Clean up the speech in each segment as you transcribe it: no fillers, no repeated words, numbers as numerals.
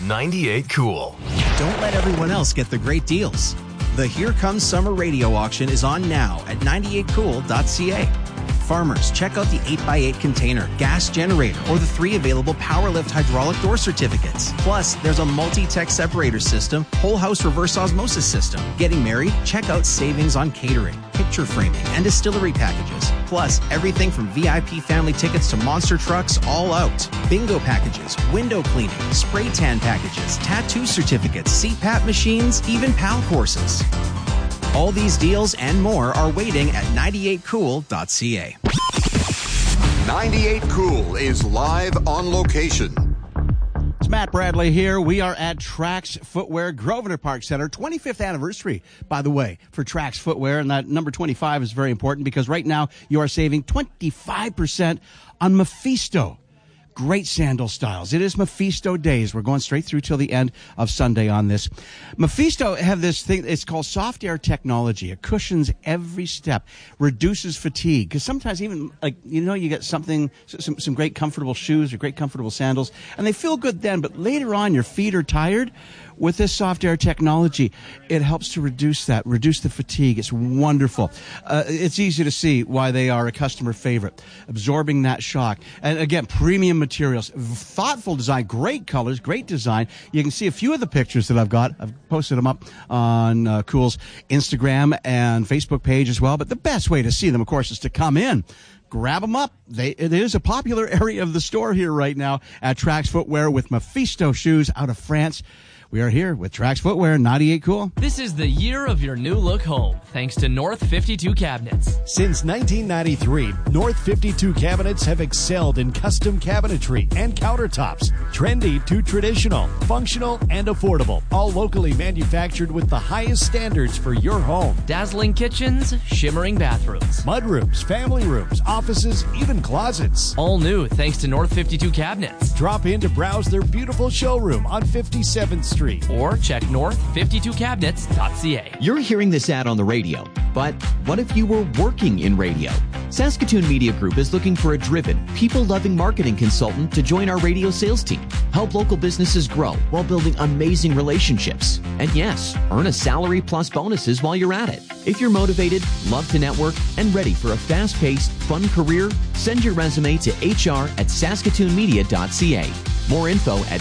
98 Cool. Don't let everyone else get the great deals. The Here Comes Summer radio auction is on now at 98cool.ca. Farmers, check out the 8x8 container, gas generator, or the 3 available PowerLift hydraulic door certificates. Plus, there's a multi-tech separator system, whole house reverse osmosis system. Getting married? Check out savings on catering, picture framing, and distillery packages. Plus, everything from VIP family tickets to monster trucks, all out. Bingo packages, window cleaning, spray tan packages, tattoo certificates, CPAP machines, even PAL courses. All these deals and more are waiting at 98cool.ca. 98 Cool is live on location. It's Matt Bradley here. We are at Trax Footwear, Grosvenor Park Center. 25th anniversary, by the way, for Trax Footwear. And that number 25 is very important because right now you are saving 25% on Mephisto. Great sandal styles. It is Mephisto days. We're going straight through till the end of Sunday on this. Mephisto have this thing, it's called soft air technology. It cushions every step, reduces fatigue. Because sometimes even, you get some great comfortable shoes or great comfortable sandals, and they feel good then, but later on your feet are tired. With this soft air technology, it helps to reduce the fatigue. It's wonderful. It's easy to see why they are a customer favorite, absorbing that shock. And again, premium materials, thoughtful design, great colors, great design. You can see a few of the pictures that I've got. I've posted them up on Cool's Instagram and Facebook page as well. But the best way to see them, of course, is to come in. Grab them up. It is a popular area of the store here right now at Trax Footwear with Mephisto shoes out of France. We are here with Trax Footwear, 98 Cool. This is the year of your new look home, thanks to North 52 Cabinets. Since 1993, North 52 Cabinets have excelled in custom cabinetry and countertops. Trendy to traditional, functional and affordable. All locally manufactured with the highest standards for your home. Dazzling kitchens, shimmering bathrooms. Mudrooms, family rooms, offices, even closets. All new thanks to North 52 Cabinets. Drop in to browse their beautiful showroom on 57th Street. Or check north52cabinets.ca. You're hearing this ad on the radio, but what if you were working in radio? Saskatoon Media Group is looking for a driven, people-loving marketing consultant to join our radio sales team. Help local businesses grow while building amazing relationships. And yes, earn a salary plus bonuses while you're at it. If you're motivated, love to network, and ready for a fast-paced, fun career, send your resume to hr@saskatoonmedia.ca. More info at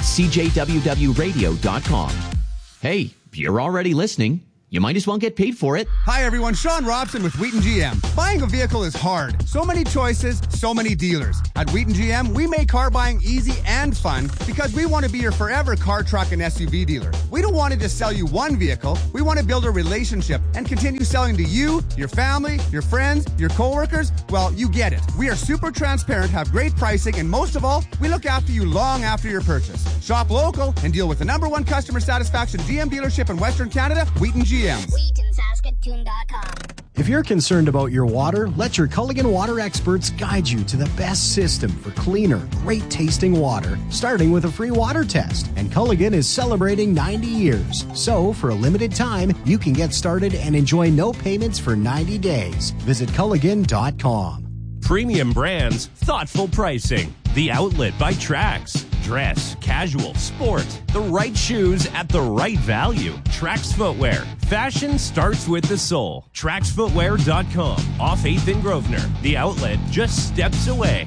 cjwwradio.com. Hey, you're already listening. You might as well get paid for it. Hi everyone, Sean Robson with Wheaton GM. Buying a vehicle is hard. So many choices, so many dealers. At Wheaton GM, we make car buying easy and fun because we want to be your forever car, truck, and SUV dealer. We don't want to just sell you one vehicle. We want to build a relationship and continue selling to you, your family, your friends, your coworkers. Well, you get it. We are super transparent, have great pricing, and most of all, we look after you long after your purchase. Shop local and deal with the #1 customer satisfaction GM dealership in Western Canada, Wheaton GM. WheatonSaskatoon.com. If you're concerned about your water, let your Culligan water experts guide you to the best system for cleaner, great-tasting water, starting with a free water test. And Culligan is celebrating 90 years. So, for a limited time, you can get started and enjoy no payments for 90 days. Visit Culligan.com. Premium brands, thoughtful pricing. The Outlet by Trax. Dress, casual, sport. The right shoes at the right value. Trax Footwear. Fashion starts with the soul. TraxFootwear.com. Off 8th in Grosvenor. The Outlet just steps away.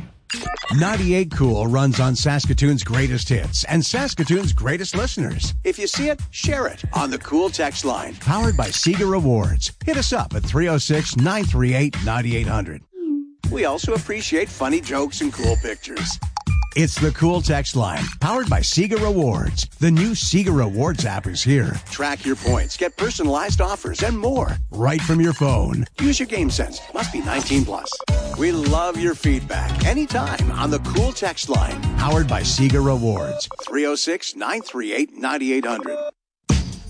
98 Cool runs on Saskatoon's greatest hits and Saskatoon's greatest listeners. If you see it, share it on the Cool text line. Powered by Sega Rewards. Hit us up at 306-938-9800. We also appreciate funny jokes and cool pictures. It's the Cool text line, powered by Sega Rewards. The new Sega Rewards app is here. Track your points, get personalized offers, and more right from your phone. Use your game sense. Must be 19 plus. We love your feedback anytime on the Cool text line, powered by Sega Rewards. 306-938-9800.